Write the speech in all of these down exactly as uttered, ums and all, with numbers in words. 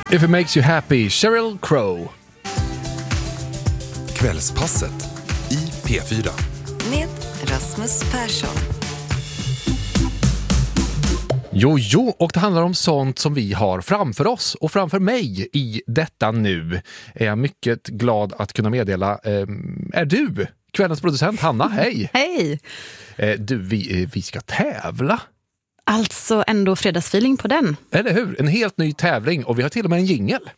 If it makes you happy, Sheryl Crow. Kvällspasset i P fyra. Med Rasmus Persson. Jo, jo, och det handlar om sånt som vi har framför oss och framför mig i detta nu. Är jag mycket glad att kunna meddela. Eh, är du, kvällens producent Hanna, hej. Hej. Eh, du, vi, vi ska tävla. Alltså ändå fredagsfeeling på den. Eller hur? En helt ny tävling och vi har till och med en jingle.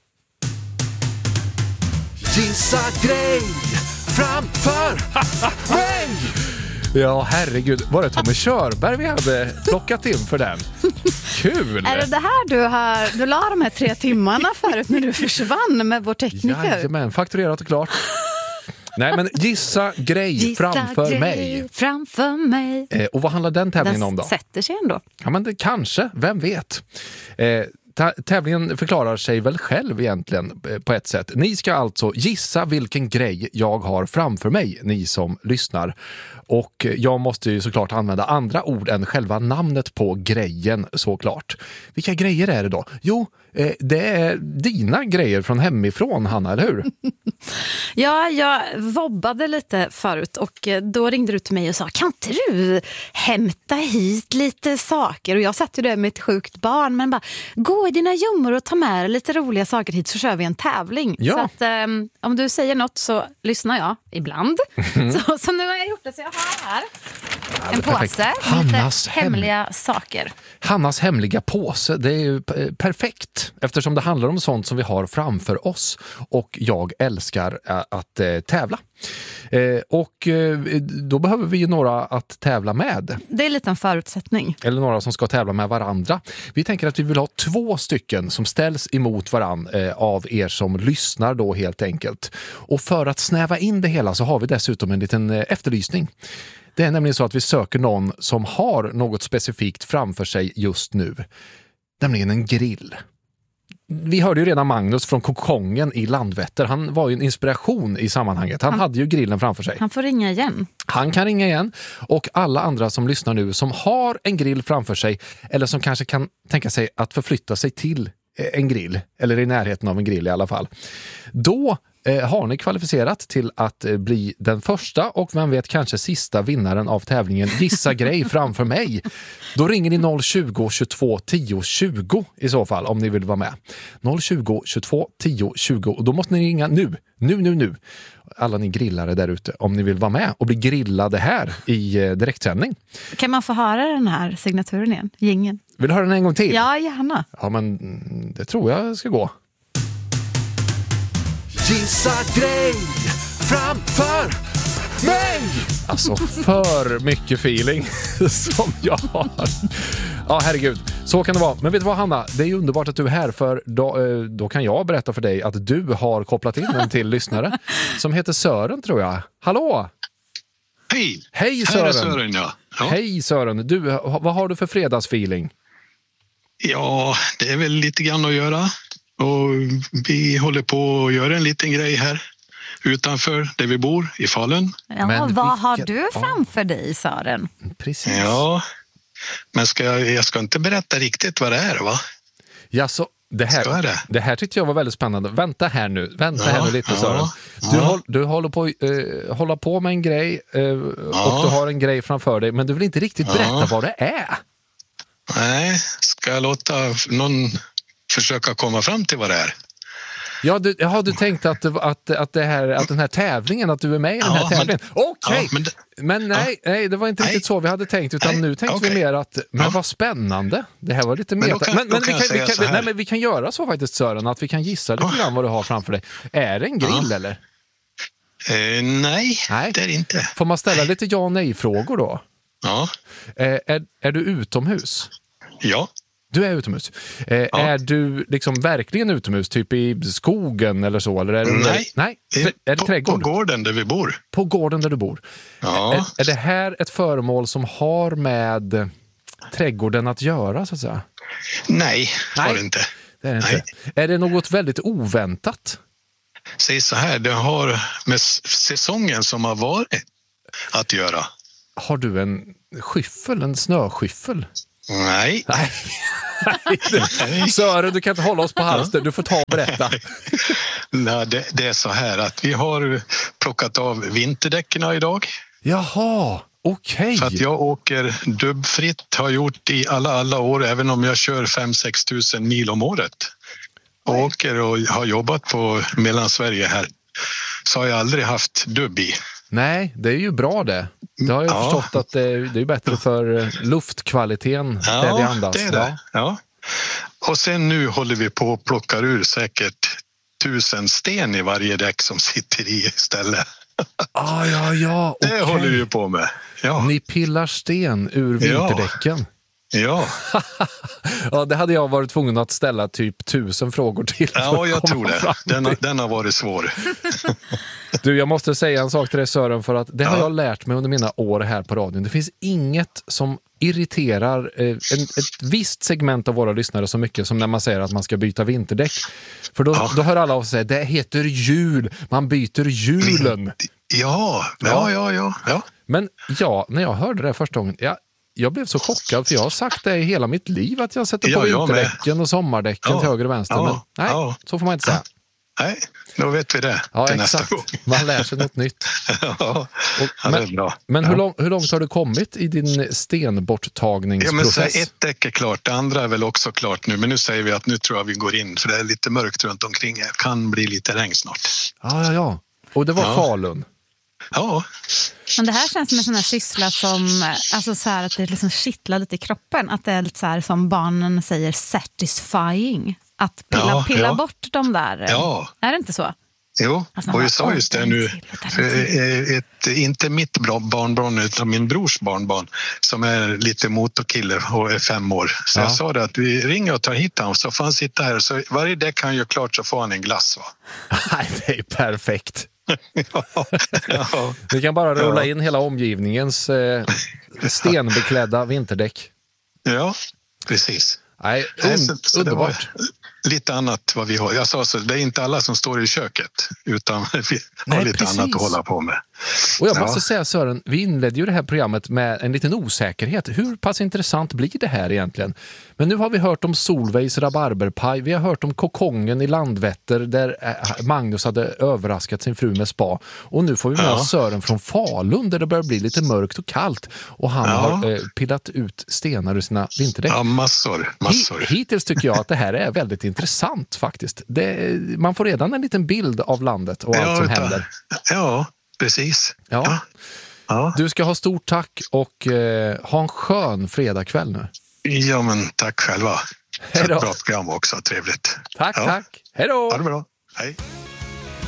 Gissa grej framför mig! Ja, herregud. Var det Tommy Körberg vi hade plockat in för den? Kul! Är det det här du har... Du la de här tre timmarna förut när du försvann med vår tekniker? Jajamän, fakturerat och klart. Nej, men gissa grej Gissa framför grej mig. framför mig. Eh, och vad handlar den tävlingen Den om då? sätter sig ändå. Ja, men det kanske. Vem vet? Eh, Tävlingen förklarar sig väl själv egentligen på ett sätt. Ni ska alltså gissa vilken grej jag har framför mig, ni som lyssnar. Och jag måste ju såklart använda andra ord än själva namnet på grejen, såklart. Vilka grejer är det då? Jo, det är dina grejer från hemifrån, Hanna, eller hur? Ja, jag vobbade lite förut och då ringde du till mig och sa, kan inte du hämta hit lite saker? Och jag satt ju där med ett sjukt barn, men bara, gå i dina gömmor och ta med dig lite roliga saker hit så kör vi en tävling. Ja. Så att um, om du säger något så lyssnar jag ibland. Mm. Så, så nu har jag gjort det, så jag har här ja, en perfekt. påse Hannas lite hemliga hem... saker. Hannas hemliga påse, det är ju perfekt eftersom det handlar om sånt som vi har framför oss och jag älskar att eh, tävla. Eh, och eh, då behöver vi ju några att tävla med. Det är lite en förutsättning. Eller några som ska tävla med varandra. Vi tänker att vi vill ha två stycken som ställs emot varann eh, av er som lyssnar då helt enkelt. Och för att snäva in det hela så har vi dessutom en liten eh, efterlysning. Det är nämligen så att vi söker någon som har något specifikt framför sig just nu. Nämligen en grill. Vi hörde ju redan Magnus från Kokongen i Landvetter. Han var ju en inspiration i sammanhanget. Han, han hade ju grillen framför sig. Han får ringa igen. Han kan ringa igen. Och alla andra som lyssnar nu som har en grill framför sig eller som kanske kan tänka sig att förflytta sig till en grill eller i närheten av en grill i alla fall. Då eh, har ni kvalificerat till att eh, bli den första och vem vet kanske sista vinnaren av tävlingen Gissa grej framför mig. Då ringer ni noll tjugo, tjugotvå, tio, tjugo i så fall om ni vill vara med. noll tjugo, tjugotvå, tio, tjugo och då måste ni ringa nu, nu, nu, nu. Alla ni grillare där ute om ni vill vara med och bli grillade här i eh, direktsändning. Kan man få höra den här signaturen igen? Gingen. Vill du höra den en gång till? Ja, gärna. Ja, men det tror jag ska gå. Gissa grej framför mig! Alltså, för mycket feeling som jag har. Ja, herregud. Så kan det vara. Men vet du vad, Hanna? Det är ju underbart att du är här, för då, då kan jag berätta för dig att du har kopplat in en till lyssnare som heter Sören, tror jag. Hallå! Hej! Hej Sören! Här är Sören, ja. Ja. Hej Sören! Du, vad har du för fredagsfeeling? Ja, det är väl lite grann att göra. Och vi håller på att göra en liten grej här utanför där vi bor i Falun. Ja, men vad vilket... har du framför dig, Sören? Precis. Ja, men ska jag, jag ska inte berätta riktigt vad det är, va? Ja, så det här, det? det här tyckte jag var väldigt spännande. Vänta här nu, vänta ja, här nu lite, ja, Sören. Du, ja. håll, du håller på uh, hålla på med en grej uh, ja. och du har en grej framför dig, men du vill inte riktigt berätta ja. vad det är. Nej, ska jag låta någon försöka komma fram till vad det är? Ja, du, har du tänkt att, att, att, det här, att den här tävlingen, att du är med i den här ja, tävlingen? Okej, okay. ja, men, men nej, ja. nej, det var inte riktigt nej. så vi hade tänkt, utan nej. nu tänkte okay. vi mer att, men ja. vad spännande. Det här var lite mer... Men, men, men, vi, kan, vi, kan, nej, men vi kan göra så faktiskt, Sören, att vi kan gissa lite grann vad du har framför dig. Är det en grill, ja. eller? Uh, nej, nej, det är det inte. Får man ställa lite ja- och nej-frågor då? Ja. Uh, är, är du utomhus? Ja. Du är utomhus. Eh, ja. Är du liksom verkligen utomhus, typ i skogen eller så? Eller är det, nej, nej. Är det på, trädgård? På gården där vi bor. På gården där du bor. Ja. Är, är det här ett föremål som har med trädgården att göra, så att säga? Nej, det har det inte. Det är, det inte. Är det något väldigt oväntat? Säg så här, det har med säsongen som har varit att göra. Har du en skyffel, en snöskyffel? Nej. Nej. Sören, du kan inte hålla oss på halsen. Du får ta och berätta. Nej, det, det är så här att vi har plockat av vinterdäcken idag. Jaha, okej. Så att jag åker dubbfritt, har gjort i alla, alla år, även om jag kör fem till sex tusen mil om året. Och åker och har jobbat på Mellansverige här. Så har jag aldrig haft dubb i. Nej, det är ju bra det. Det har jag Ja. förstått att det är, det är bättre för luftkvaliteten Ja, där vi andas. det är det. Ja. Och sen nu håller vi på och plockar ur säkert tusen sten i varje däck som sitter i istället. Ah, ja, ja, Det okej. håller vi på med. Ja, Ni pillar sten ur vinterdäcken. ja. Ja, det hade jag varit tvungen att ställa typ tusen frågor till. för ja att jag komma tror det. fram Den, har- till. den har varit svår. Du, jag måste säga en sak till dig, Sören, för att det har Ja. jag lärt mig under mina år här på radion. Det finns inget som irriterar eh, en, ett visst segment av våra lyssnare så mycket som när man säger att man ska byta vinterdäck. För då, Ja. då hör alla av sig, det heter jul, man byter julen. Ja, ja, ja, ja. ja. Men ja, när jag hörde det första gången, jag, jag blev så chockad, för jag har sagt det i hela mitt liv att jag sätter på Ja, jag med. vinterdäcken och sommardäcken Ja. till höger och vänster. Ja. Men nej, Ja. så får man inte säga. Nej, då vet vi det Ja, till nästa exakt. gång. Man lär sig något nytt. Ja, Och, ja, det är men bra. men ja. hur, lång, hur långt har du kommit i din Ja, men så stenborttagningsprocess? ett däck är klart, det andra är väl också klart nu. Men nu säger vi att nu tror jag vi går in, för det är lite mörkt runt omkring. Det kan bli lite regn snart. Ja, ja, ja. Och det var Ja. Falun. Ja, Men det här känns som en sån här syssla som, alltså så här att det liksom kittlar lite i kroppen. Att det är lite så här som barnen säger, satisfying. Att pilla, Ja, pilla ja. bort de där. Ja. Är det inte så? jo. Alltså, Och man vi sa bara, just "Åh, det den nu. till, den För, till." eh, ett, inte mitt bra barnbarn utan min brors barnbarn som är lite motorkille och är fem år. Så Ja. jag sa det att vi ringer och tar hit honom så får han sitta här. Så varje däck han gör klart så får han en glass. Va? Nej, det är perfekt. ja, ja. Vi kan bara rulla Ja. in hela omgivningens eh, stenbeklädda vinterdäck. ja, precis. Nej, Nej, un- så- så det var underbart. lite annat vad vi har. Jag sa så, det är inte alla som står i köket utan vi har Nej, lite precis. annat att hålla på med. Och jag Ja. måste säga, Sören, vi inledde ju det här programmet med en liten osäkerhet. Hur pass intressant blir det här egentligen? Men nu har vi hört om Solvejs rabarberpaj, vi har hört om kokongen i Landvetter där eh, Magnus hade överraskat sin fru med spa. Och nu får vi med Ja. oss Sören från Falun där det börjar bli lite mörkt och kallt. Och han Ja. har eh, pillat ut stenar ur sina vinterdäck. Ja, massor, massor. Hi- Hittills tycker jag att det här är väldigt intressant faktiskt. Det, man får redan en liten bild av landet och allt som utan- händer. Ja, precis. Ja. Ja. Ja. Du ska ha stort tack och eh, ha en skön fredagkväll nu. ja, men tack själva. Hej då. Ett bra program också, trevligt. Tack, Ja. tack. Hej då! Ha det bra. Hej.